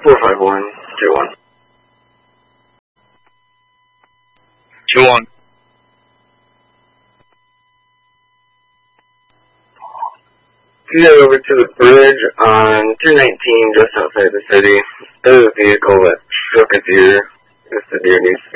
45121. 21. You get over to the bridge on 219 just outside the city. There's a vehicle that struck a deer. This deer needs to